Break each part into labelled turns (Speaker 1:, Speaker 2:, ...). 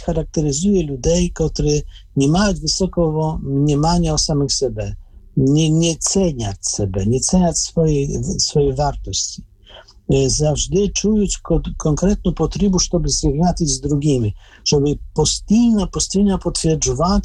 Speaker 1: charakteryzuje ludzi, którzy nie mają wysokiego mniemania o samych sobie, nie ceniać siebie, nie ceniać swojej wartości. Zawsze czują konkretną potrzebę, żeby zrównać z drugimi, żeby postійно potwierdzać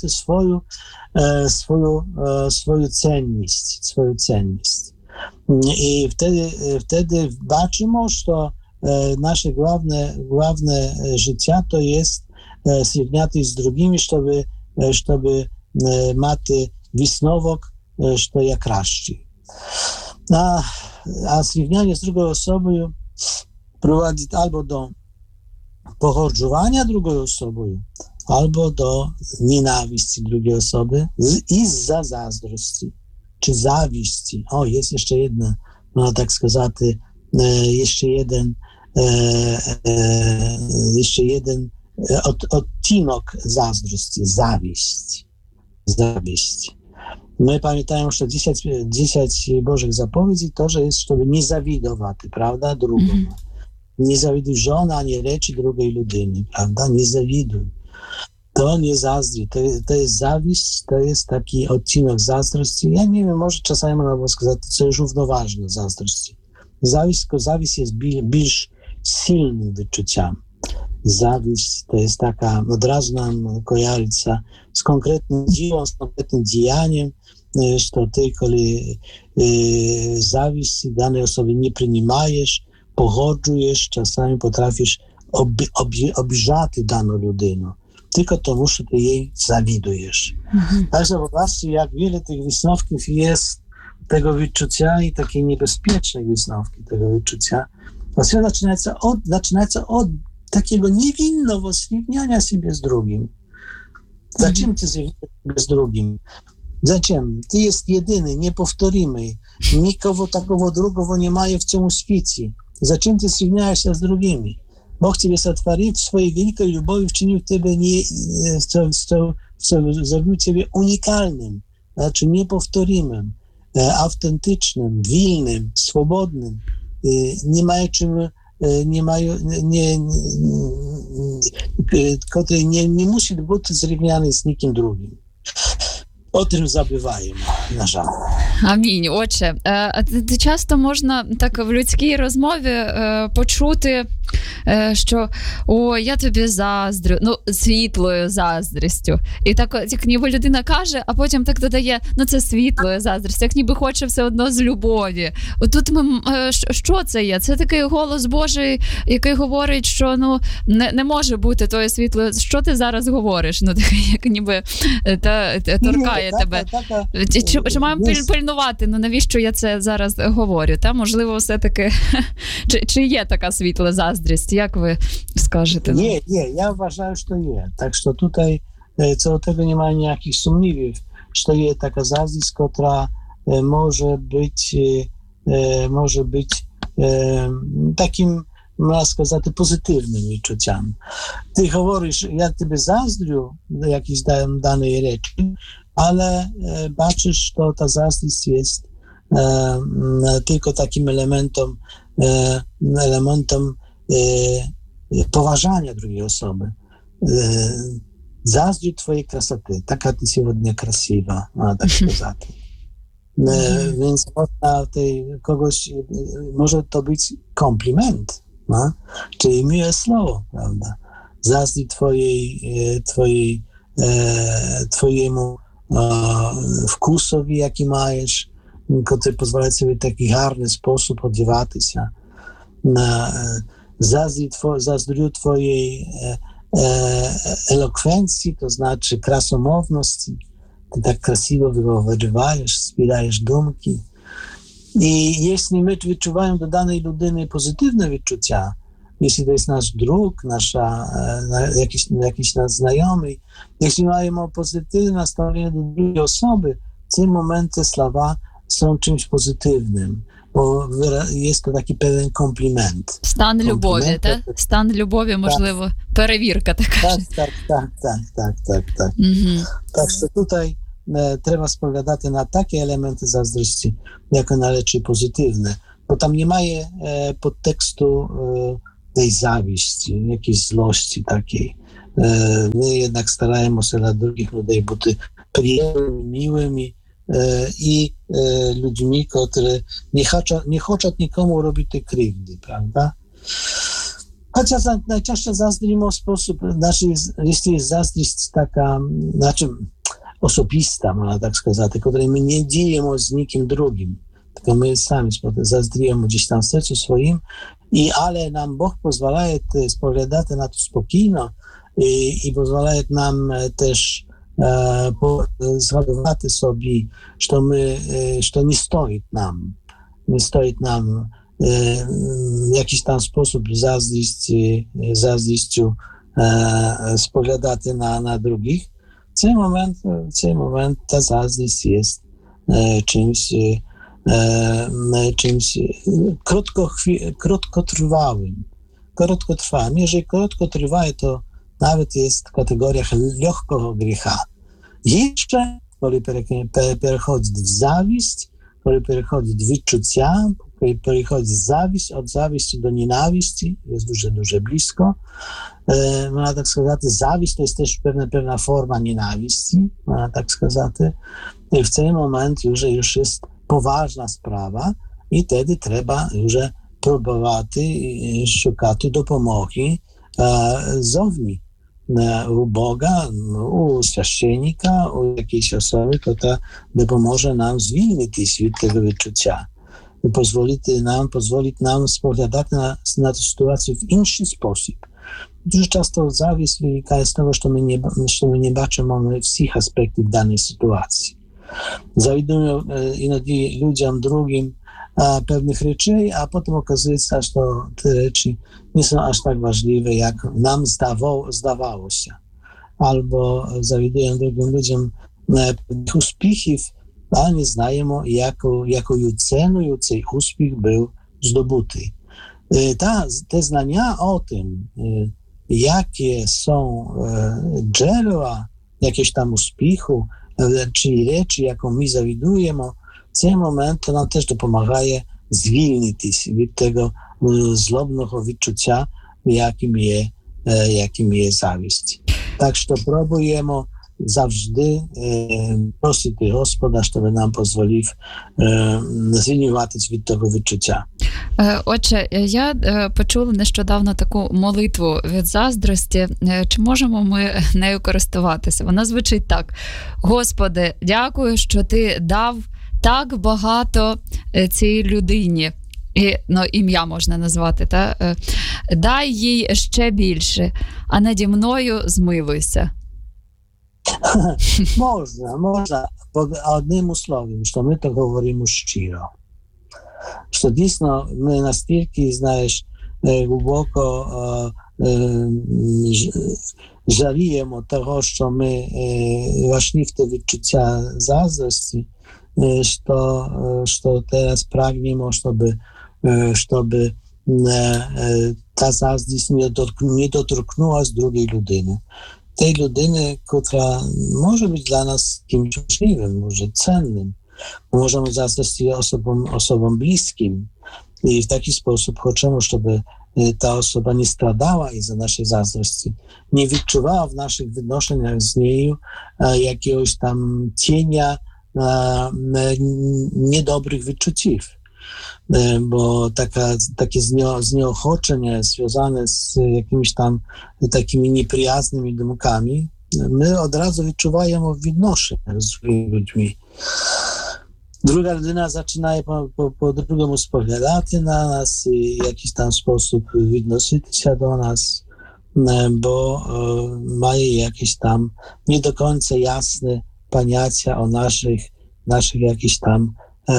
Speaker 1: swoją cenność. I wtedy baczymy, że nasze główne życie to jest zrównać z drugimi, żeby mieć wysновок, że jest краще. A zrównanie z drugą osobą prowadzi albo do pochorzowania drugą osobą, albo do nienawiści drugiej osoby i-za zazdrości, czy zawiści. Jest jeszcze jedna, można tak сказать, jeszcze jeden odcinek zazdrości, zawiść. My pamiętajmy, że 10 Bożych zapowiedzi to, że jest, żeby nie zawidować, prawda, drugому. Nie zawiduj żona, ani rzeczy drugiej ludyny, prawda, nie zawiduj. To nie zazdri, to jest zawiść, to jest taki odcinek zazdrości. Ja nie wiem, może czasami można było сказать, co jest równoważne zazdrości. Zawiść jest bardziej silnym wyczuciem. Zawiść to jest taka, od razu nam kojarzyca z konkretnym dziełem, z konkretnym działaniem, że ty, kiedy zawiść danej osoby nie przyjmujesz, pogodzujesz, czasami potrafisz obижать daną ludynę, tylko tomu, że ty jej zawidujesz. Także zobaczcie, jak wiele tych wysновków jest tego wyczucia i takie niebezpieczne wysновki tego wyczucia. Właściwie zaczynaється od takiego niewinnego zrównania siebie z drugim. Zачем ty zrównać siebie z drugim? Zачем? Ty jest jedyny, niepowtorimy. Nikogo takiego drugiego nie ma w całym świecie. Zачем ty zrównujesz się z drugimi? Bóg ciebie stworzył w swojej wielkiej lubowi, wczynił ciebie zrobił ciebie unikalnym, znaczy niepowtorimym, autentycznym, wolnym, swobodnym. Który nie musi być zrównany z nikim drugim. O tym забуваємо, на жаль.
Speaker 2: Амінь. Отже, часто можна так в людській розмові почути, що «О, я тобі заздрю», світлою заздрістю. І так, як ніби людина каже, а потім так додає, це світлою заздрістю, як ніби хоче все одно з любові. Отут що це є? Це такий голос Божий, який говорить, що не може бути тої світлої. Що ти зараз говориш? Такий, як ніби торкає тебе. Чи маємо пильнувати? Навіщо я це зараз говорю? Можливо, все-таки, чи є така світла заздрість? Як ви скажете?
Speaker 1: Є, я вважаю, що є. Так що тут co do tego nie ma ніяких сумнівів, що є така заздрість, яка може бути таким, można сказати, pozytywnym відчуттям. Ty говориш, я тебе заздрю якісь даної речі, ale baczysz, że ta zazdrość jest tylko takim elementem poważania drugiej osoby. Zazdrość twojej krasoty. Taka ty сегодня красива, tak сказать. Więc kogoś może to być kompliment, czyli miłe słowo, prawda? Zazdrość twojemu wkusowi, jaki masz, który pozwala sobie w taki garny sposób odziewać się. Zazdrość twojej elokwencji, to znaczy krasomowności. Ty tak krasiwo wypowiadasz, spierajesz dumki. I jeśli my wyczuwamy do danej ludyny pozytywne wyczucia, jeśli to jest nasz drug, jakiś nasz znajomy, jeśli mamy pozytywne nastawienie do drugiej osoby, w tym momencie słowa są czymś pozytywnym, bo jest to taki pewien kompliment.
Speaker 2: Стан любові, так? Стан любові, можливо, перевірка така.
Speaker 1: Tak. Tak, że tutaj trzeba spoglądać na takie elementy zazdrości, jako na rzeczy pozytywne, bo tam nie ma podtekstu tej zawiści, jakiejś złości takiej. Ми jednak стараємося для других людей бути приємними, милими і людьми, які не хочуть nikomu робити кривди, правда? Chociaż najczęściej zazdrimy w sposób, jeśli jest zazdrość taka, osobista, można tak сказати, której my nie dzielimy z nikim drugim, tylko my sami zazdrimy gdzieś tam w sercu swoim, ale nam Bóg pozwala spoglądać na to spokojnie i pozwala nam też zgadywać sobie, że nie stoi nam w jakiś tam sposób zazdrością spoglądać na drugich. W tym moment ta zazdrość jest czymś krótkotrwałym. Jeżeli krótko trwa, to nawet jest w kategoriach lekkiego grzechu. Jeszcze, kiedy przechodzi w zawiść, kiedy przechodzi w wyczucia, kiedy przechodzi od zawiści do nienawiści, jest дуже blisko. Można tak сказати, zawiść to jest też pewna forma nienawiści, można tak сказати. I w tym momencie już jest poważna sprawa i wtedy trzeba już próbować szukać dopomogi zowni. U Boga, u święcennika, u jakiejś osoby, która pomoże nam zwolnić się od tego wyczucia. Pozwolić nam spoglądać na tę sytuację w inny sposób. Дуже часто завість виникає з того, що ми не бачимо всіх аспектів даної ситуації. Завідуємо іноді людям другим pewnych речей, а потім оказується, що ті речі не są aż tak ważliwe, jak nam zdawалося. Albo zawidujemy drugim ludziom pewnych uspіхів, a nie знаємо, якою ціною цей успіх був здобутий. Te znania o tym, jakie są źródła jakiegoś tam uspіху, czyli rzeczy, jaką my zawidujemy, w tym momencie to nam też dopomaga zwolnić się od tego zlobnego wyczucia, jakim jest zawiść. Tak, że próbujemy zawsze prosić Господа, żeby nam pozwolił zwolnić się od tego wyczucia.
Speaker 2: Отже, я почула нещодавно таку молитву від заздрості. Чи можемо ми нею користуватися? Вона звучить так. Господи, дякую, що ти дав так багато цій людині. Ім'я можна назвати. Та? Дай їй ще більше, а наді мною змилуйся.
Speaker 1: Можна. Одним словом, що ми так говоримо щиро. Що дійсно ми настільки, глибоко жаліємо того, що ми вошли в те відчуття заздрості, що teraz pragniemy, żeby ta zazdrość nie dotknęła z drugiej ludyny. Tej ludyny, która może być dla nas kimś możliwym, może cennym. Możemy zazdrościć osobom bliskim i w taki sposób chcemy, żeby ta osoba nie stradała iz-za naszej zazdrości, nie wyczuwała w naszych wynoszeniach z niej jakiegoś tam cienia niedobrych wyczuciów. Bo takie znieochoczenie związane z jakimiś tam takimi nieprzyjaznymi dumkami, my od razu wyczuwamy w відношеннях z ludźmi. Druga ludyna zaczyna po drugiemu spoglądać na nas i w jakiś tam sposób odnosić się do nas, bo mają jakieś tam nie do końca jasne pojęcia o naszych jakichś tam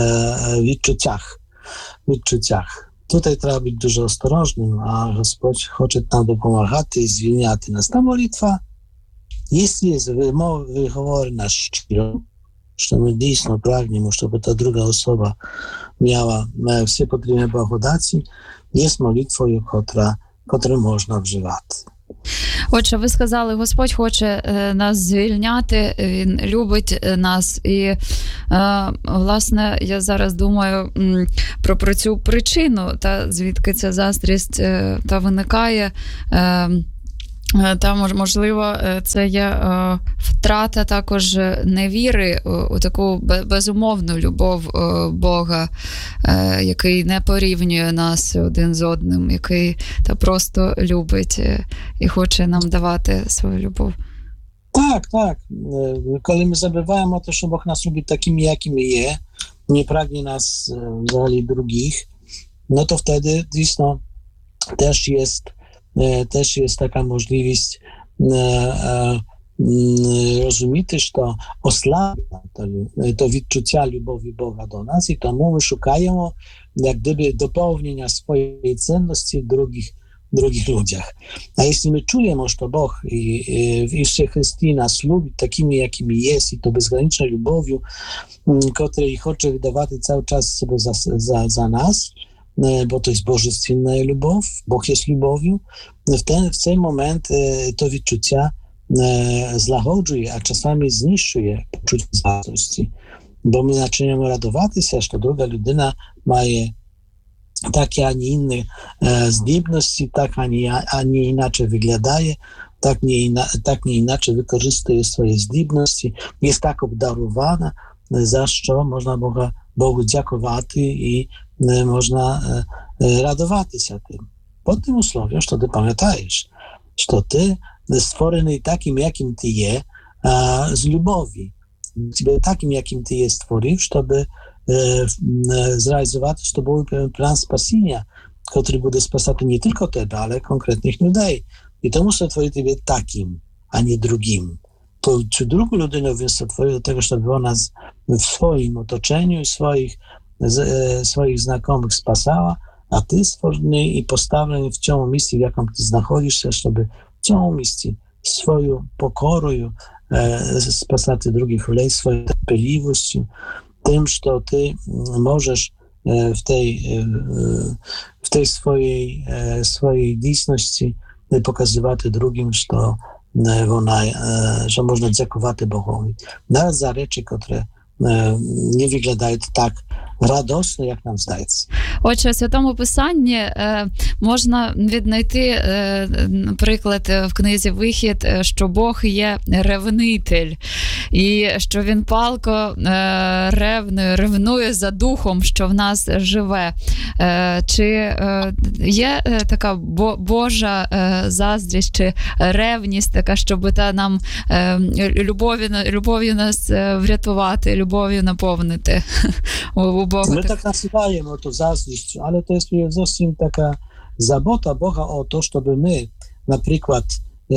Speaker 1: відчуттях. Tutaj trzeba być dużo ostrożnym, a Господь хоче нам допомагати і звільняти нас. Та молитва, jeśli jest wychowana szczerze, że my dійсно pragniemy, żeby ta druga osoba miała wszystkie potrzebne благодаті, jest молитвою, którą można wżywać.
Speaker 2: Отже, ви сказали, Господь хоче нас звільняти, Він любить нас. І, власне, я зараз думаю про цю причину, та звідки ця заздрість та виникає. Та, можливо, це є втрата також невіри у таку безумовну любов Бога, який не порівнює нас один з одним, який та просто любить і хоче нам давати свою любов.
Speaker 1: Tak. Коли ми забуваємо те, що Бог нас любить такими, якими є, nie pragnie nas woli drugich, no to wtedy, dійсно, też jest taka możliwość rozumieć, że oslabia to відчуття любові Бога до нас, і тому ми шукаємо, jak gdyby, dopełnienia swojej cenności w drugich ludziach. A jeśli my czujemy, że Bóg i Иисусе Христе nas lubi takimi, jakimi jest, i to bezgraniczną lubowią, której chce dawać cały czas sobie za nas, bo to jest bożestwienna lubow, Bóg jest lubowią, w ten moment to відчуття zlagodzuje, a czasami zniszczuje poczucie zazdrości, bo my zaczynamy radować się, że druga ludyna ma takie, a nie inne zdolności, tak, a nie inaczej wyglądaje, tak nie inaczej wykorzystuje swoje zdolności, jest tak obdarowana, za co można Bogu dziękować i można radować się tym. Pod tym usłowiem, że ty pamiętajesz, że ty stworzony takim, jakim ty jest, z lubowi. Takim, jakim ty jest stworzył, żeby zrealizować to był plan spasienia, który będzie spasać nie tylko Ciebie, ale konkretnych ludzi. I to musi stworzyć Ciebie takim, a nie drugim. Czy drugą ludzinę więc stworzył do tego, żeby ona w swoim otoczeniu i swoich znajomych spasała, a Ty stworzony i postawiony w ciągu misji, w jaką Ty znachodzisz się, żeby w ciągu misji swoją pokorą spasać drugich ludzi, swoją terpliwością, tym, że ty możesz w tej swojej lisności pokazywać drugim, że można dziękować Bogowi. Nawet za rzeczy, które nie wyglądają tak радосно, як нам здається.
Speaker 2: Отже, в Святому Писанні можна віднайти приклад в книзі «Вихід», що Бог є ревнитель, і що Він палко ревнує за духом, що в нас живе. Чи є така Божа заздрість, чи ревність така, щоб нам любов'ю нас врятувати, любов'ю наповнити у Boga.
Speaker 1: My tak nazywamy to zazdrość, ale to jest zowsім taka zabota Boga o to, żeby my, na przykład,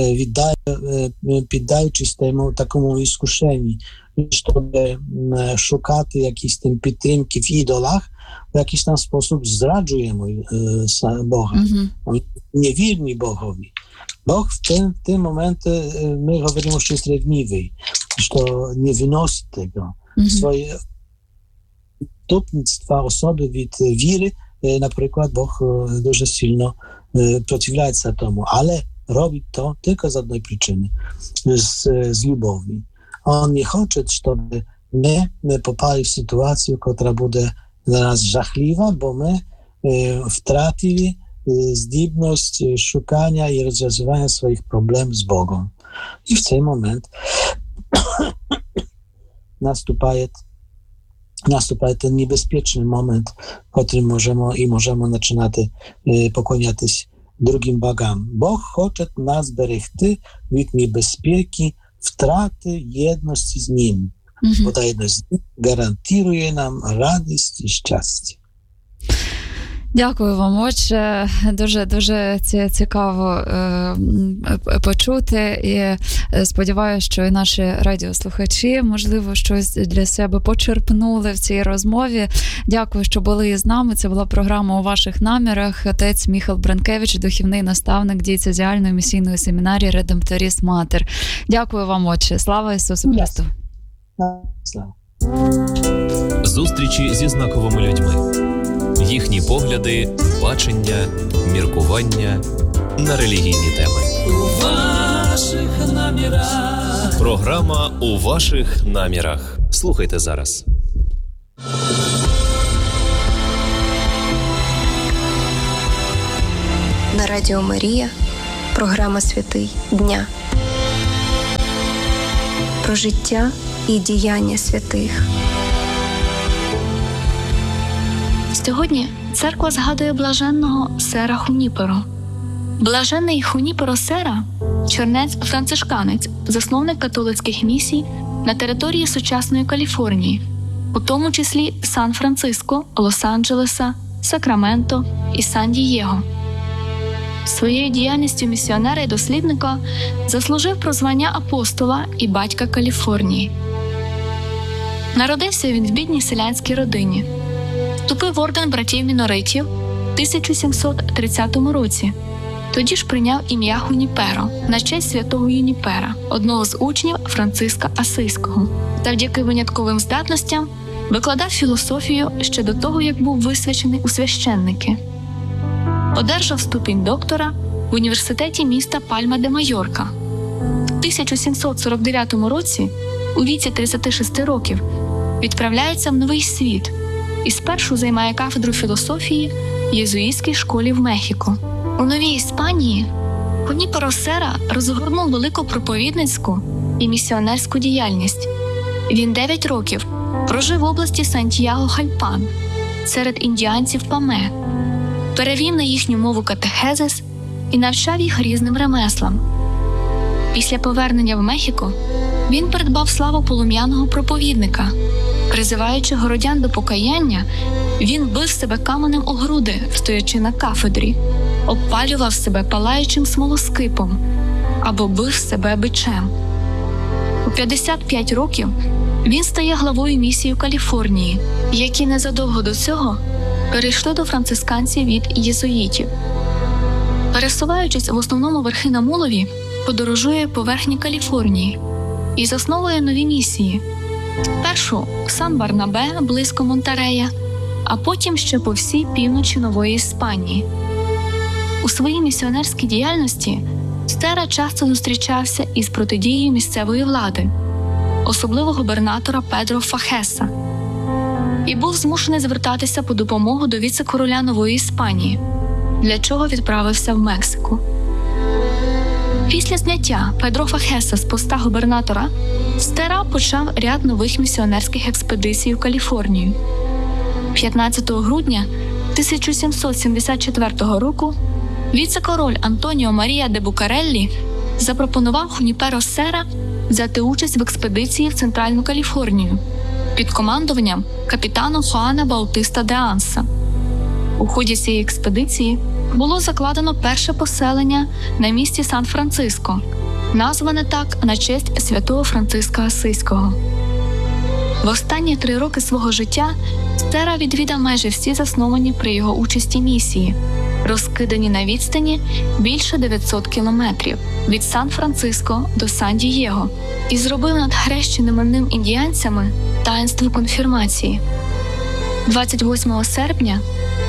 Speaker 1: піддаючись такому iskuszeniu, żeby szukać jakichś tym підтримки w idolach, w jakiś tam sposób zdradzujemy Boga. Niewierni Bogowi. Bóg w tym momencie, my mówimy, że jest rewniwy, że nie wynosi tego. Swoje odstępstwa osoby od wiry, na przykład Bóg дуже silno przeciwstawia się temu, ale robi to tylko z jednej przyczyny, z lubowi. On nie chce, żeby my popali w sytuację, która będzie dla nas żachliwa, bo my wtracili zdolność szukania i rozwiązywania swoich problemów z Bogiem. I w ten moment następuje ten niebezpieczny moment, w którym możemy zaczynać pokłaniać drugim bogom. Bóg chce nas berechty od niebezpieki, wtraty jedności z Nim, bo ta jedność z Nim gwarantuje nam radość i szczęście.
Speaker 2: Дякую вам, отже, дуже цікаво почути, і сподіваюся, що і наші радіослухачі, можливо, щось для себе почерпнули в цій розмові. Дякую, що були з нами. Це була програма «У ваших намірах». Отець Міхал Бранкевич, духовний наставник дієцезіальної місійної семінарії «Редемпторіс Матер». Дякую вам, отче. Слава Ісусу Христу!
Speaker 1: Слава!
Speaker 3: Зустрічі зі знаковими людьми. Їхні погляди, бачення, міркування на релігійні теми.
Speaker 4: У ваших намірах.
Speaker 3: Програма «У ваших намірах». Слухайте зараз.
Speaker 5: На Радіо Марія Програма «Святий дня». Про життя і діяння святих.
Speaker 6: Сьогодні церква згадує блаженного Сера Хуніперо. Блаженний Хуніперо Сера – чернець-францишканець, засновник католицьких місій на території сучасної Каліфорнії, у тому числі Сан-Франциско, Лос-Анджелеса, Сакраменто і Сан-Дієго. Своєю діяльністю місіонера і дослідника заслужив прозвання апостола і батька Каліфорнії. Народився він в бідній селянській родині. Вступив в орден братів-міноритів в 1730 році. Тоді ж прийняв ім'я Хуніперо на честь святого Юніпера, одного з учнів Франциска Асийського. Завдяки винятковим здатностям викладав філософію ще до того, як був висвячений у священники. Одержав ступінь доктора в університеті міста Пальма-де-Майорка. В 1749 році, у віці 36 років, відправляється в Новий світ і спершу займає кафедру філософії в єзуїтській школі в Мехіко. У Новій Іспанії Хуніперо Сера розгорнув велику проповідницьку і місіонерську діяльність. Він 9 років прожив в області Сантьяго-Хальпан серед індіанців Паме, перевів на їхню мову катехезис і навчав їх різним ремеслам. Після повернення в Мехіко він придбав славу полум'яного проповідника. Призиваючи городян до покаяння, він бив себе каменем у груди, стоячи на кафедрі, обпалював себе палаючим смолоскипом або бив себе бичем. У 55 років він стає главою місії в Каліфорнії, які незадовго до цього перейшли до францисканців від єзуїтів. Пересуваючись в основному верхи на мулові, подорожує по верхній Каліфорнії і засновує нові місії. Спершу в Сан-Барнабе, близько Монтерея, а потім ще по всій півночі Нової Іспанії. У своїй місіонерській діяльності Сера часто зустрічався із протидією місцевої влади, особливо губернатора Педро Фахеса, і був змушений звертатися по допомогу до віце-короля Нової Іспанії, для чого відправився в Мексику. Після зняття Педро Фахеса з поста губернатора Сера почав ряд нових місіонерських експедицій у Каліфорнію. 15 грудня 1774 року віце-король Антоніо Марія де Букареллі запропонував Хуніперо Сера взяти участь в експедиції в Центральну Каліфорнію під командуванням капітана Хуана Баутиста де Анса. У ході цієї експедиції було закладено перше поселення на місці Сан-Франциско, назване так на честь святого Франциска Асийського. В останні 3 роки свого життя Сера відвідав майже всі засновані при його участі місії, розкидані на відстані більше 900 кілометрів від Сан-Франциско до Сан-Дієго, і зробив над хрещеними ним індіанцями таїнство конфірмації. 28 серпня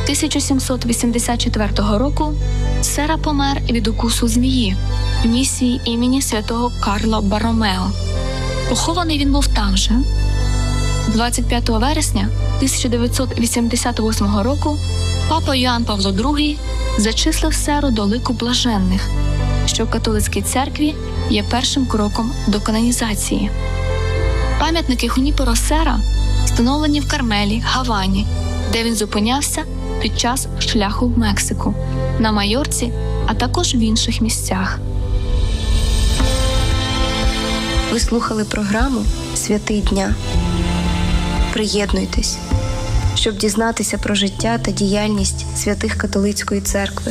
Speaker 6: 1784 року Сера помер від укусу змії в місії імені святого Карло Барромео. Похований він був там же. 25 вересня 1988 року папа Йоанн Павло II зачислив Серу до лику блаженних, що в католицькій церкві є першим кроком до канонізації. Пам'ятники Хуніперо Сера встановлені в Кармелі, Гавані, де він зупинявся під час шляху в Мексику, на Майорці, а також в інших місцях.
Speaker 5: Ви слухали програму «Святий дня». Приєднуйтесь, щоб дізнатися про життя та діяльність святих католицької церкви.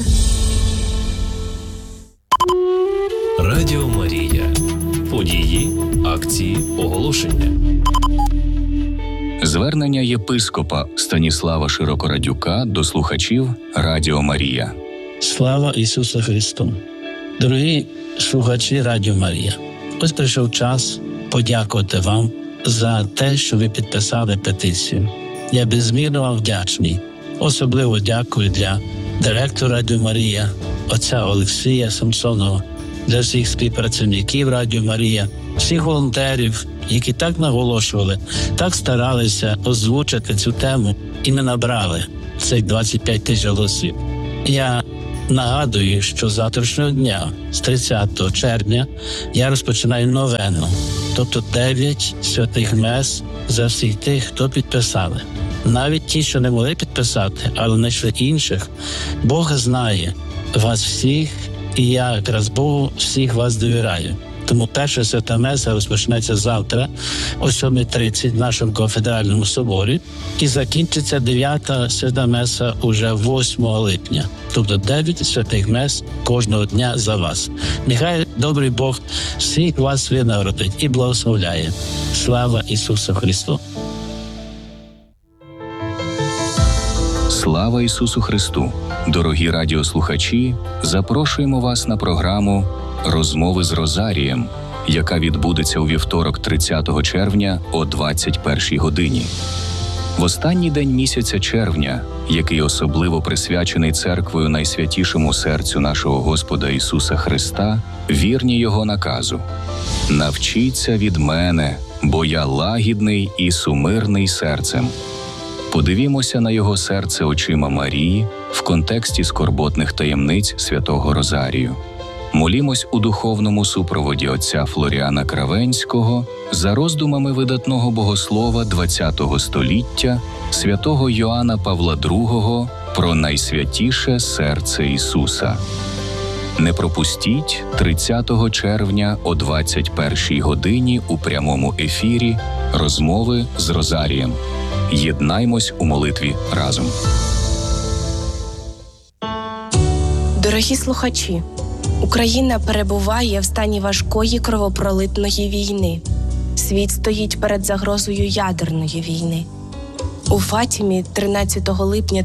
Speaker 3: Радіо Марія. Події, акції, оголошення.
Speaker 7: Звернення єпископа Станіслава Широкорадюка до слухачів Радіо Марія.
Speaker 1: Слава Ісусу Христу! Дорогі слухачі Радіо Марія, ось прийшов час подякувати вам за те, що ви підписали петицію. Я безмірно вам вдячний. Особливо дякую для директора Радіо Марія, отця Олексія Самсонова, для всіх співпрацівників Радіо Марія, всіх волонтерів, які так наголошували, так старалися озвучити цю тему і ми набрали цих 25 тисяч голосів. Я
Speaker 8: нагадую, що з завтрашнього дня, з 30 червня, я розпочинаю новену. Тобто 9 святих мес за всіх тих, хто підписали. Навіть ті, що не могли підписати, але знайшли інших, Бог знає вас всіх, і я якраз Богу всіх вас довіряю. Тому перша свята меса розпочнеться завтра о 7:30 в нашому кафедральному соборі і закінчиться 9-та свята меса уже 8 липня. Тобто 9 святих мес кожного дня за вас. Нехай добрий Бог всіх вас винагородить і благословляє. Слава Ісусу Христу!
Speaker 7: Слава Ісусу Христу! Дорогі радіослухачі, запрошуємо вас на програму «Розмови з Розарієм», яка відбудеться у вівторок 30 червня о 21 годині. В останній день місяця червня, який особливо присвячений Церквою Найсвятішому серцю нашого Господа Ісуса Христа, вірні Його наказу: «Навчіться від мене, бо я лагідний і сумирний серцем». Подивімося на Його серце очима Марії в контексті скорботних таємниць Святого Розарію. Молімось у духовному супроводі отця Флоріана Кравенського за роздумами видатного богослова ХХ століття святого Йоанна Павла II про найсвятіше серце Ісуса. Не пропустіть 30 червня о 21 годині у прямому ефірі «Розмови з Розарієм». Єднаймось у молитві разом.
Speaker 9: Дорогі слухачі, Україна перебуває в стані важкої кровопролитної війни. Світ стоїть перед загрозою ядерної війни. У Фатімі 13 липня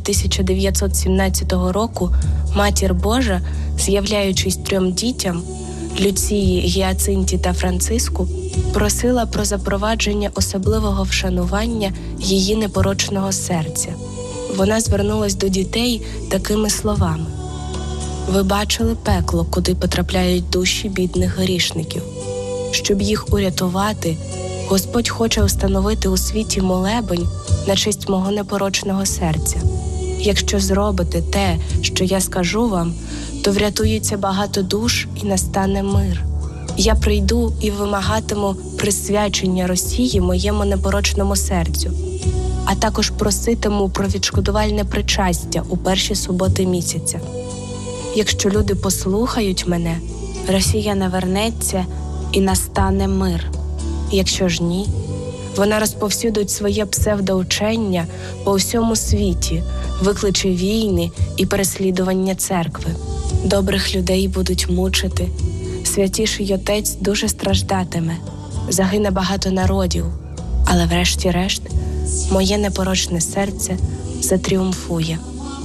Speaker 9: 1917 року Матір Божа, з'являючись 3 дітям – Люції, Гіацинті та Франциску, просила про запровадження особливого вшанування її непорочного серця. Вона звернулась до дітей такими словами: «Ви бачили пекло, куди потрапляють душі бідних грішників. Щоб їх урятувати, Господь хоче встановити у світі молебень на честь мого непорочного серця. Якщо зробите те, що я скажу вам, то врятується багато душ і настане мир. Я прийду і вимагатиму присвячення Росії моєму непорочному серцю, а також проситиму про відшкодувальне причастя у перші суботи місяця. Якщо люди послухають мене, Росія навернеться і настане мир. Якщо ж ні, вона розповсюдить своє псевдоучення по всьому світі, викличе війни і переслідування церкви. Добрих людей будуть мучити, святіший Отець дуже страждатиме, загине багато народів, але врешті-решт моє непорочне серце затріумфує».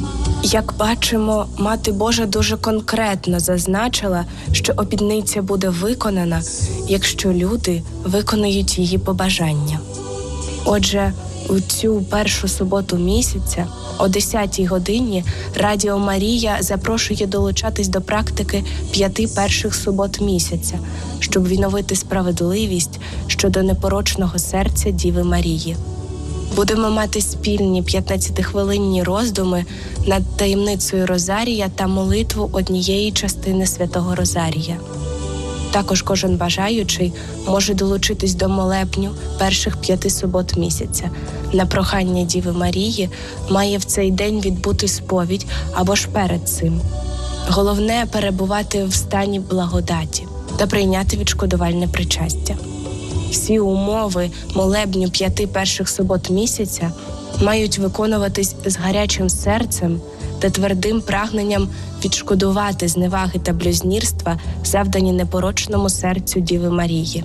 Speaker 9: Як бачимо, Мати Божа дуже конкретно зазначила, що обітниця буде виконана, якщо люди виконають її побажання. Отже, у цю першу суботу місяця о 10-й годині Радіо Марія запрошує долучатись до практики 5 перших субот місяця, щоб відновити справедливість щодо непорочного серця Діви Марії. Будемо мати спільні 15-хвилинні роздуми над таємницею Розарія та молитву однієї частини Святого Розарія. Також кожен бажаючий може долучитись до молебню перших 5 субот місяця. На прохання Діви Марії має в цей день відбути сповідь або ж перед цим. Головне – перебувати в стані благодаті та прийняти відшкодувальне причастя. Всі умови молебню 5 перших субот місяця мають виконуватись з гарячим серцем та твердим прагненням відшкодувати зневаги та блюзнірства, завдані непорочному серцю Діви Марії.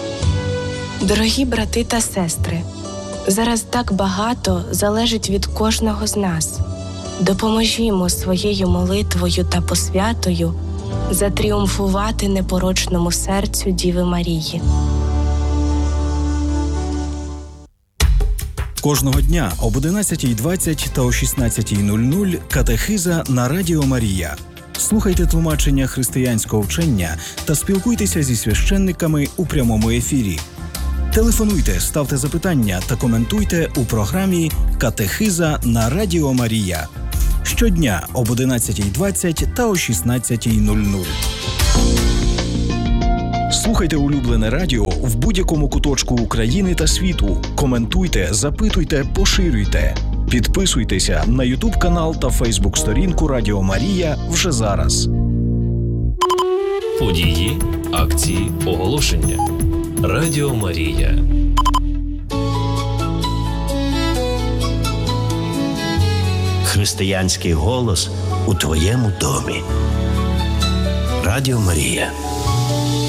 Speaker 9: Дорогі брати та сестри, зараз так багато залежить від кожного з нас. Допоможімо своєю молитвою та посвятою затріумфувати непорочному серцю Діви Марії.
Speaker 10: Кожного дня об 11:20 та о 16:00 катехиза на Радіо Марія. Слухайте тлумачення християнського вчення та спілкуйтеся зі священниками у прямому ефірі. Телефонуйте, ставте запитання та коментуйте у програмі «Катехиза на Радіо Марія». щодня об 11:20 та о 16:00. Слухайте улюблене радіо в будь-якому куточку України та світу. Коментуйте, запитуйте, поширюйте. Підписуйтеся на YouTube-канал та Facebook-сторінку Радіо Марія вже зараз.
Speaker 3: Події, акції, оголошення. Радіо Марія.
Speaker 11: Християнський голос у твоєму домі. Радіо Марія.